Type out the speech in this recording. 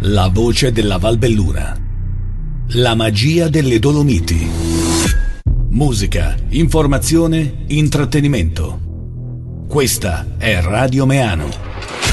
La voce della Valbelluna. La magia delle Dolomiti. Musica, informazione, intrattenimento. Questa è Radio Meano.